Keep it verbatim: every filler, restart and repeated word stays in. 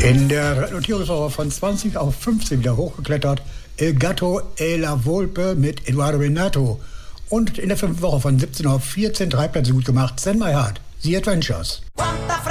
In der Notierungswoche von zwanzig auf fünfzehn wieder hochgeklettert Il Gatto e la Volpe mit Edoardo Bennato. Und in der fünften Woche von siebzehn auf vierzehn drei Plätze gut gemacht Send My Heart, The Adventures.